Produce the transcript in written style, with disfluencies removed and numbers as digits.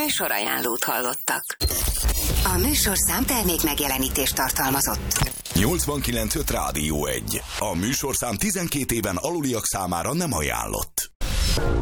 Műsorajánlót hallottak. A műsorszám termék megjelenítést tartalmazott. 89.5 Rádió 1. A műsorszám 12 éven aluliak számára nem ajánlott.